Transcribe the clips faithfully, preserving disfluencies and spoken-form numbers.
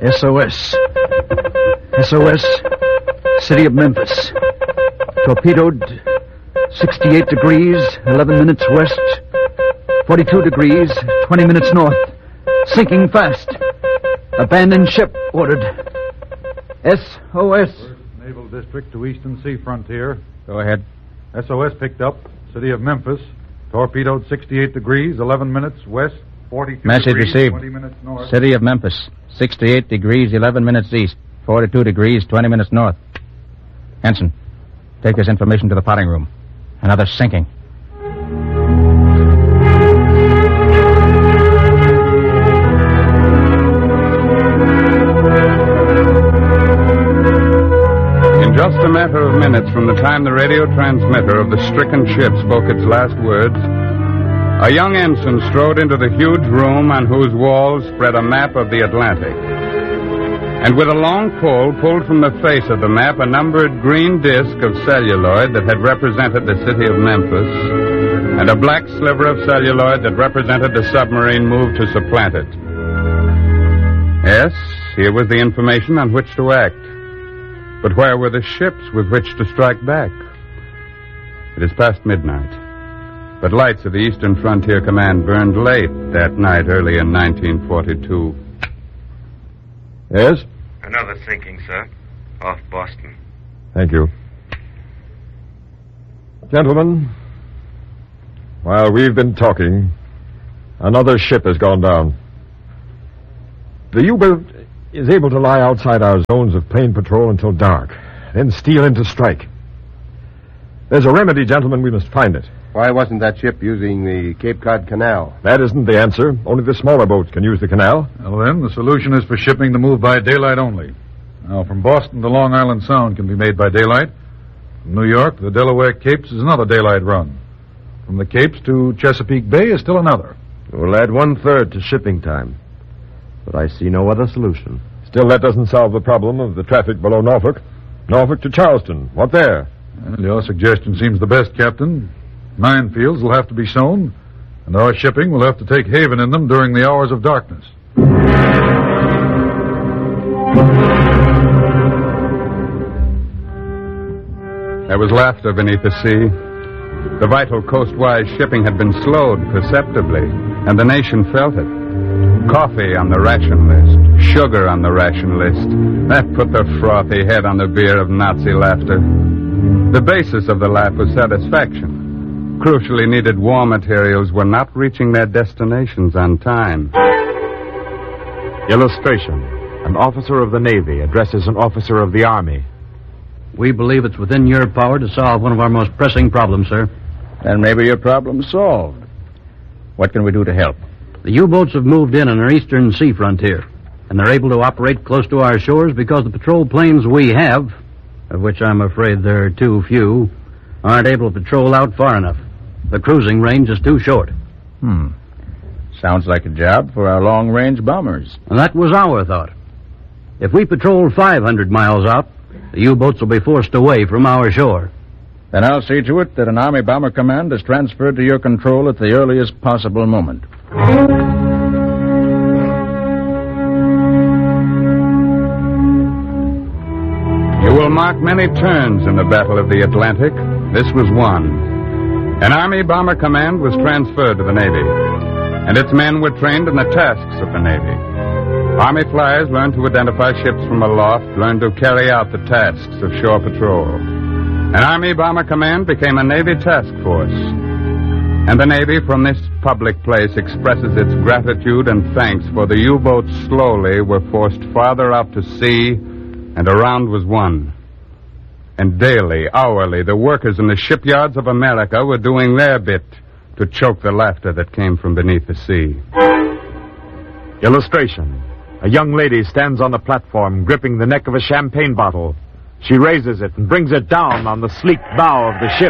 S O S. S O S, City of Memphis. Torpedoed sixty-eight degrees, eleven minutes west, forty-two degrees, twenty minutes north. Sinking fast. Abandoned ship ordered. S O S. First Naval District to Eastern Sea Frontier. Go ahead. S O S picked up, City of Memphis. Torpedoed sixty-eight degrees, eleven minutes west, forty-two Message degrees, received. twenty minutes north. City of Memphis, sixty-eight degrees, eleven minutes east, forty-two degrees, twenty minutes north. Henson, take this information to the potting room. Another sinking. In just a matter of minutes from the time the radio transmitter of the stricken ship spoke its last words, a young ensign strode into the huge room on whose walls spread a map of the Atlantic. And with a long pole pulled from the face of the map, a numbered green disc of celluloid that had represented the city of Memphis, and a black sliver of celluloid that represented the submarine moved to supplant it. Yes, here was the information on which to act. But where were the ships with which to strike back? It is past midnight, but lights of the Eastern Frontier Command burned late that night early in nineteen forty-two. Yes? Another sinking, sir. Off Boston. Thank you. Gentlemen, while we've been talking, another ship has gone down. The U-boat is able to lie outside our zones of plane patrol until dark, then steal in to strike. There's a remedy, gentlemen. We must find it. Why wasn't that ship using the Cape Cod Canal? That isn't the answer. Only the smaller boats can use the canal. Well, then, the solution is for shipping to move by daylight only. Now, from Boston to Long Island Sound can be made by daylight. From New York to the Delaware Capes is another daylight run. From the Capes to Chesapeake Bay is still another. We'll add one-third to shipping time. But I see no other solution. Still, that doesn't solve the problem of the traffic below Norfolk. Norfolk to Charleston. What there? Well, your suggestion seems the best, Captain. Minefields will have to be sown, and our shipping will have to take haven in them during the hours of darkness. There was laughter beneath the sea. The vital coastwise shipping had been slowed perceptibly, and the nation felt it. Coffee on the ration list, sugar on the ration list. That put the frothy head on the beer of Nazi laughter. The basis of the laugh was satisfaction. Crucially needed war materials were not reaching their destinations on time. Illustration. An officer of the Navy addresses an officer of the Army. We believe it's within your power to solve one of our most pressing problems, sir. Then maybe your problem's solved. What can we do to help? The U-boats have moved in on our eastern sea frontier, and they're able to operate close to our shores because the patrol planes we have, of which I'm afraid there are too few, aren't able to patrol out far enough. The cruising range is too short. Hmm. Sounds like a job for our long-range bombers. And that was our thought. If we patrol five hundred miles out, the U-boats will be forced away from our shore. Then I'll see to it that an Army Bomber Command is transferred to your control at the earliest possible moment. You will mark many turns in the Battle of the Atlantic. This was one. An Army Bomber Command was transferred to the Navy, and its men were trained in the tasks of the Navy. Army flyers learned to identify ships from aloft, learned to carry out the tasks of shore patrol. An Army Bomber Command became a Navy task force. And the Navy, from this public place, expresses its gratitude and thanks, for the U-boats slowly were forced farther out to sea, and a round was won. And daily, hourly, the workers in the shipyards of America were doing their bit to choke the laughter that came from beneath the sea. Illustration. A young lady stands on the platform, gripping the neck of a champagne bottle. She raises it and brings it down on the sleek bow of the ship.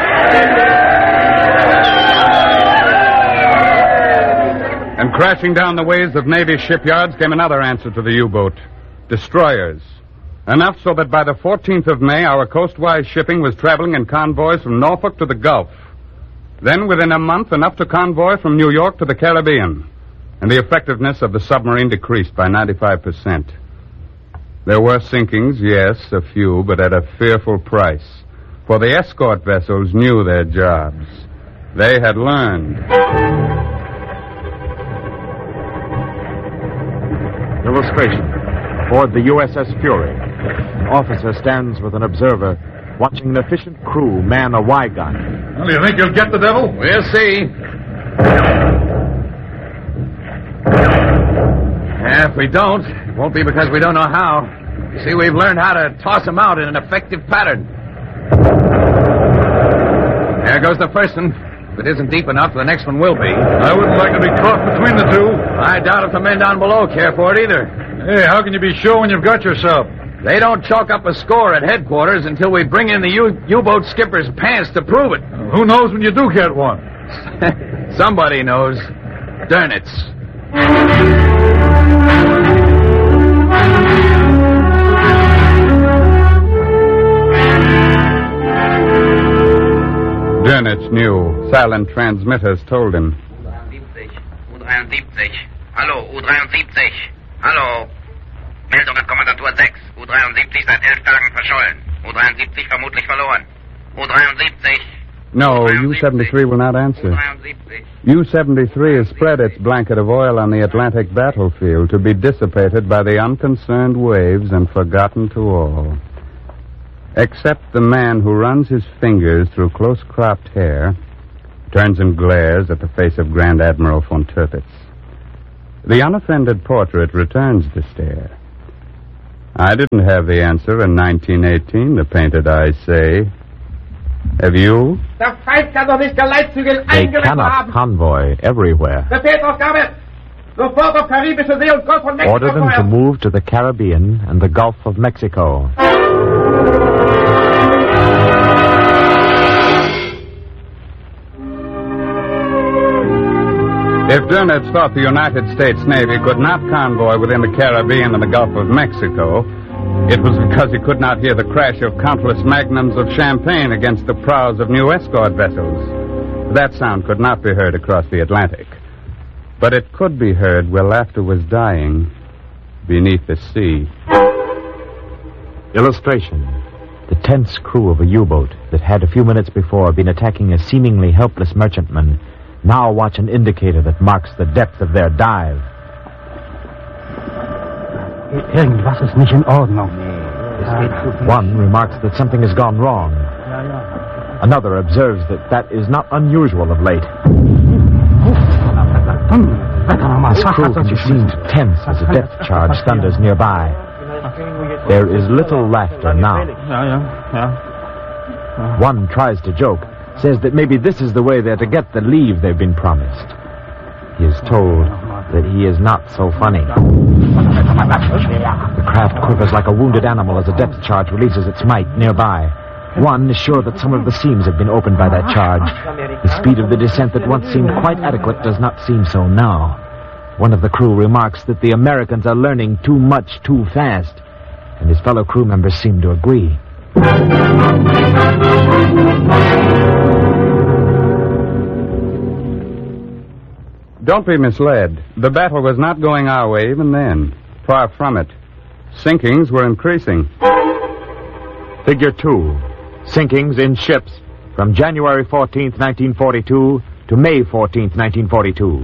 And crashing down the ways of Navy shipyards came another answer to the U-boat. Destroyers. Enough so that by the fourteenth of May, our coastwise shipping was traveling in convoys from Norfolk to the Gulf. Then, within a month, enough to convoy from New York to the Caribbean. and the effectiveness of the submarine decreased by ninety-five percent. There were sinkings, yes, a few, but at a fearful price. For the escort vessels knew their jobs. They had learned. Illustration. Aboard the U S S Fury, an officer stands with an observer watching an efficient crew man a Y gun. Well, you think you'll get the devil? We'll see. Yeah, if we don't, it won't be because we don't know how. You see, we've learned how to toss them out in an effective pattern. There goes the first one. If it isn't deep enough, the next one will be. I wouldn't like to be caught between the two. I doubt if the men down below care for it either. Hey, how can you be sure when you've got yourself? They don't chalk up a score at headquarters until we bring in the U- U-boat skipper's pants to prove it. Who knows when you do get one? Somebody knows. Durnitz. Durnitz knew. Silent transmitters told him. U dreiundsiebzig. Hallo, U dreiundsiebzig. Hallo. Meldung an Kommandantur sechs. U dreiundsiebzig seit elf Tagen verschollen. U dreiundsiebzig vermutlich verloren. U dreiundsiebzig. No, U seventy-three will not answer. U seventy-three has spread its blanket of oil on the Atlantic battlefield to be dissipated by the unconcerned waves and forgotten to all. Except the man who runs his fingers through close-cropped hair, turns and glares at the face of Grand Admiral von Tirpitz. The unoffended portrait returns the stare. I didn't have the answer in nineteen eighteen, the painted eyes say. Have you? Der Feind kann doch nicht Geleitzügel They eingelassen cannot haben. convoy everywhere. Befehlsaufgabe. Sofort auf Karibische See und Golf von Mexiko. Order them to move to the Caribbean and the Gulf of Mexico. If Durnitz thought the United States Navy could not convoy within the Caribbean and the Gulf of Mexico, it was because he could not hear the crash of countless magnums of champagne against the prows of new escort vessels. That sound could not be heard across the Atlantic. But it could be heard where laughter was dying beneath the sea. Illustration. The tense crew of a U-boat that had a few minutes before been attacking a seemingly helpless merchantman now watch an indicator that marks the depth of their dive. Irgendwas ist nicht in Ordnung. One remarks that something has gone wrong. Another observes that that is not unusual of late. This crew can be seen to tense as a depth charge thunders nearby. There is little laughter now. One tries to joke, says that maybe this is the way they're to get the leave they've been promised. He is told that he is not so funny. The craft quivers like a wounded animal as a depth charge releases its might nearby. One is sure that some of the seams have been opened by that charge. The speed of the descent that once seemed quite adequate does not seem so now. One of the crew remarks that the Americans are learning too much too fast, and his fellow crew members seem to agree. Don't be misled. The battle was not going our way even then. Far from it. Sinkings were increasing. Figure two. Sinkings in ships from January fourteenth, nineteen forty-two to May fourteenth, nineteen forty-two.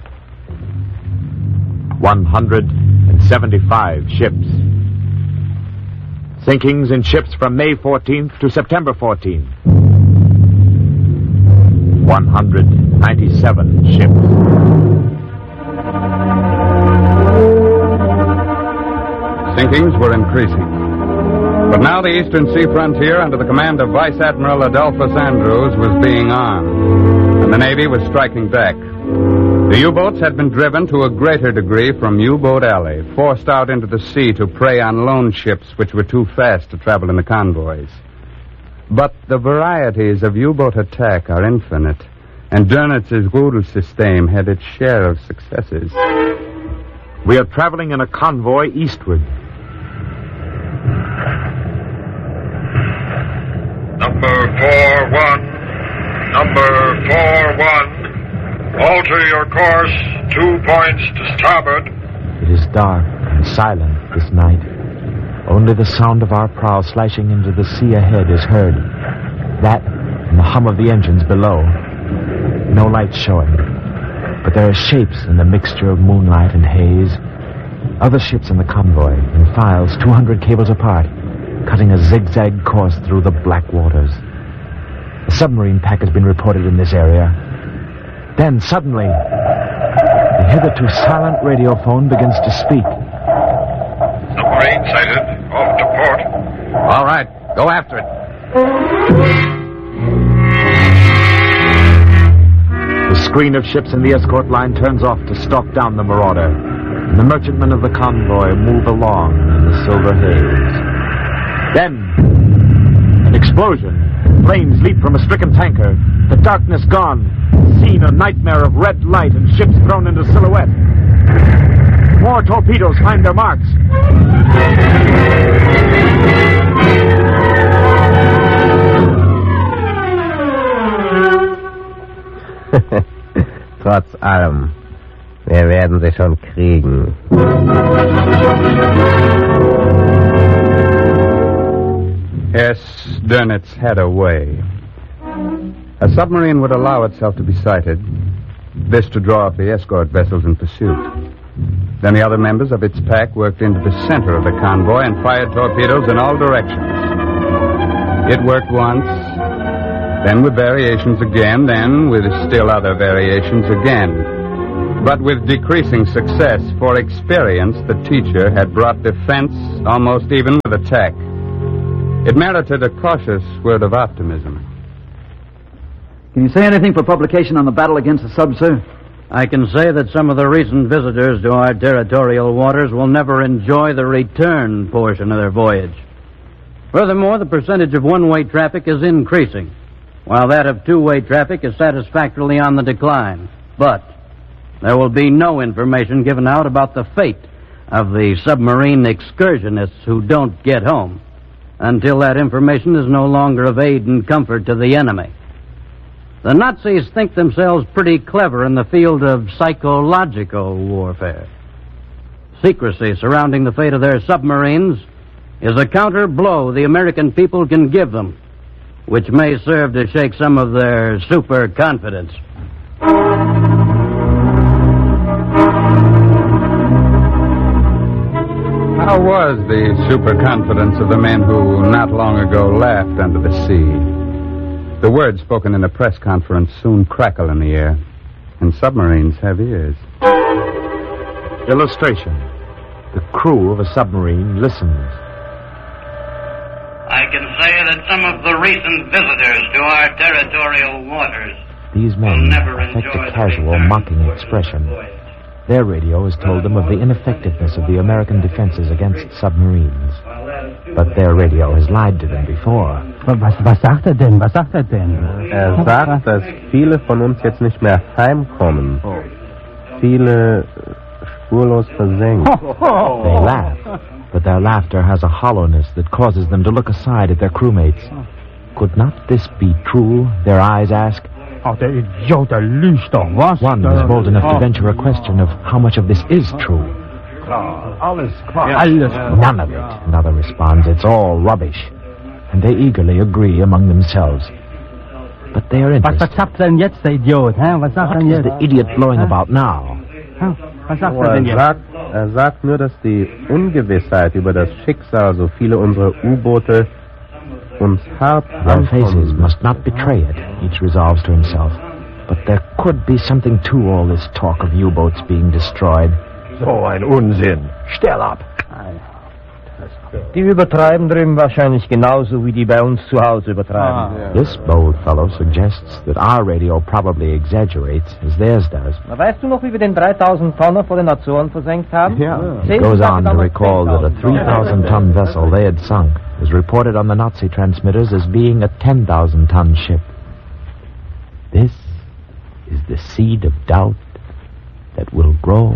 one hundred seventy-five ships. Sinkings in ships from May fourteenth to September fourteenth. one hundred ninety-seven ships. Sinkings were increasing. But now the eastern sea frontier, under the command of Vice Admiral Adolphus Andrews, was being armed, and the Navy was striking back. The U-boats had been driven to a greater degree from U-boat alley, forced out into the sea to prey on lone ships which were too fast to travel in the convoys. But the varieties of U-boat attack are infinite, and Dörnitz's Rudelsystem had its share of successes. We are traveling in a convoy eastward. Number four one. Number four one. Alter your course Two points to starboard. It is dark and silent this night. Only the sound of our prow slashing into the sea ahead is heard. That and the hum of the engines below. No light showing. But there are shapes in the mixture of moonlight and haze. Other ships in the convoy, in files two hundred cables apart, cutting a zigzag course through the black waters. A submarine pack has been reported in this area. Then, suddenly, the hitherto silent radio phone begins to speak. Submarine sighted. Off to port. All right, go after it. The screen of ships in the escort line turns off to stalk down the marauder, and the merchantmen of the convoy move along in the silver haze. Then, an explosion. Flames leap from a stricken tanker. The darkness gone. Scene a nightmare of red light and ships thrown into silhouette. More torpedoes find their marks. Trotz allem, wir werden sie schon kriegen. Yes, Dönitz had a way. A submarine would allow itself to be sighted, this to draw up the escort vessels in pursuit. Then the other members of its pack worked into the center of the convoy and fired torpedoes in all directions. It worked once, then with variations again, then with still other variations again. But with decreasing success, for experience, the teacher had brought defense almost even with attack. It merited a cautious word of optimism. Can you say anything for publication on the battle against the sub, sir? I can say that some of the recent visitors to our territorial waters will never enjoy the return portion of their voyage. Furthermore, the percentage of one-way traffic is increasing, while that of two-way traffic is satisfactorily on the decline. But there will be no information given out about the fate of the submarine excursionists who don't get home until that information is no longer of aid and comfort to the enemy. The Nazis think themselves pretty clever in the field of psychological warfare. Secrecy surrounding the fate of their submarines is a counter blow the American people can give them, which may serve to shake some of their super confidence. How was the superconfidence of the men who not long ago laughed under the sea? The words spoken in a press conference soon crackle in the air, and submarines have ears. Illustration. The crew of a submarine listens. I can say that some of the recent visitors to our territorial waters These men affect a casual, mocking expression. Their radio has told them of the ineffectiveness of the American defenses against submarines. But their radio has lied to them before. Was, was sagt er denn? Was sagt er denn? Er sagt, dass viele von uns jetzt nicht mehr heimkommen. Viele spurlos versenkt. They laugh, but their laughter has a hollowness that causes them to look aside at their crewmates. Could not this be true, their eyes ask? Oh, der Idiot, der lügt doch, was? One is bold enough to venture a question of how much of this is true. Alles klar. Alles. None of it, another responds. It's all rubbish. And they eagerly agree among themselves. But they are interested. Was sagt denn jetzt der Idiot? Hä? Was sagt What denn is jetzt? the idiot blowing about now? Was sagt Oh, er denn er, jetzt? sagt, er sagt nur, dass die Ungewissheit über das Schicksal so viele unserer U-Boote uns hart Their faces must not betray it, each resolves to himself. But there could be something to all this talk of U-boats being destroyed. So ein Unsinn. Stell ab. Die übertreiben drüben wahrscheinlich genauso, wie die bei uns zu Hause übertreiben. Ah. This bold fellow suggests that our radio probably exaggerates, as theirs does. Na, weißt du noch, wie wir den dreitausend Tonner vor den Azoren versenkt haben? He goes on to recall that a three thousand ton vessel they had sunk was reported on the Nazi transmitters as being a ten thousand ton ship. This is the seed of doubt that will grow.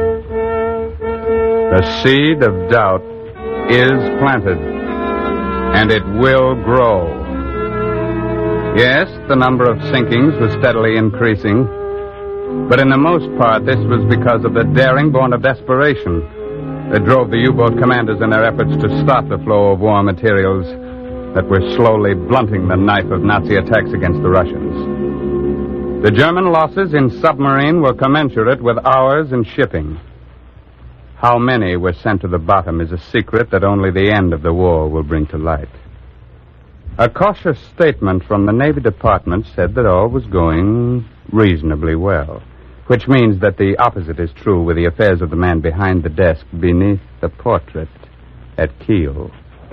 The seed of doubt is planted. And it will grow. Yes, the number of sinkings was steadily increasing, but in the most part this was because of the daring born of desperation that drove the U-boat commanders in their efforts to stop the flow of war materials that were slowly blunting the knife of Nazi attacks against the Russians. The German losses in submarine were commensurate with ours in shipping. How many were sent to the bottom is a secret that only the end of the war will bring to light. A cautious statement from the Navy Department said that all was going reasonably well, which means that the opposite is true with the affairs of the man behind the desk beneath the portrait at Kiel.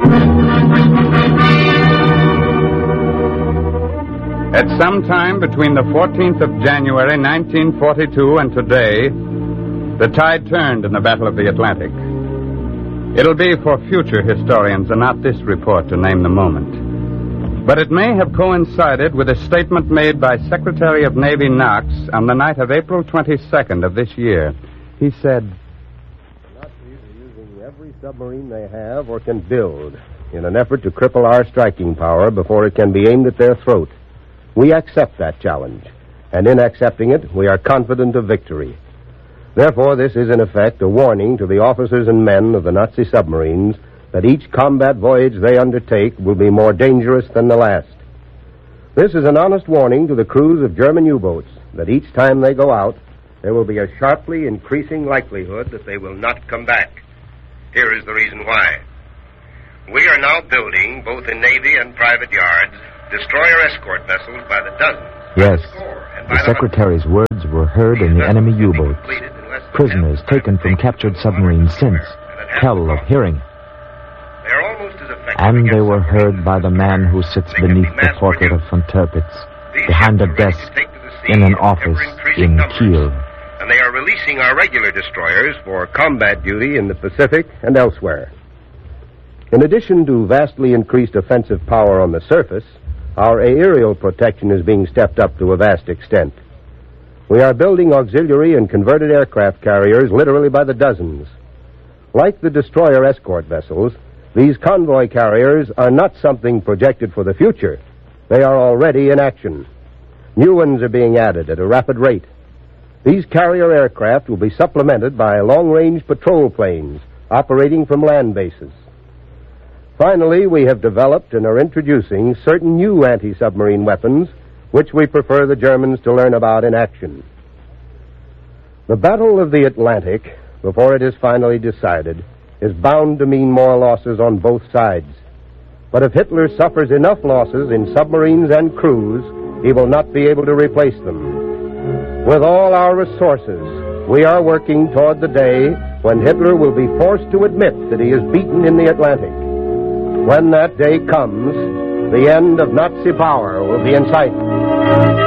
At some time between the fourteenth of January, nineteen forty-two, and today, the tide turned in the Battle of the Atlantic. It'll be for future historians and not this report to name the moment. But it may have coincided with a statement made by Secretary of Navy Knox on the night of April twenty-second of this year. He said, "The Nazis are using every submarine they have or can build in an effort to cripple our striking power before it can be aimed at their throat. We accept that challenge, and in accepting it, we are confident of victory. Therefore, this is in effect a warning to the officers and men of the Nazi submarines that each combat voyage they undertake will be more dangerous than the last. This is an honest warning to the crews of German U-boats that each time they go out, there will be a sharply increasing likelihood that they will not come back. Here is the reason why. We are now building, both in Navy and private yards, destroyer escort vessels by the dozens. Yes, the Secretary's words were heard in the enemy U-boats. Prisoners taken from captured submarines since tell of hearing. And they were heard by the man who sits beneath the portrait of von Tirpitz, behind a desk in an office in Kiel. And they are releasing our regular destroyers for combat duty in the Pacific and elsewhere. In addition to vastly increased offensive power on the surface, our aerial protection is being stepped up to a vast extent. We are building auxiliary and converted aircraft carriers literally by the dozens. Like the destroyer escort vessels, these convoy carriers are not something projected for the future. They are already in action. New ones are being added at a rapid rate. These carrier aircraft will be supplemented by long-range patrol planes operating from land bases. Finally, we have developed and are introducing certain new anti-submarine weapons which we prefer the Germans to learn about in action. The Battle of the Atlantic, before it is finally decided, is bound to mean more losses on both sides. But if Hitler suffers enough losses in submarines and crews, he will not be able to replace them. With all our resources, we are working toward the day when Hitler will be forced to admit that he is beaten in the Atlantic. When that day comes, the end of Nazi power will be in sight.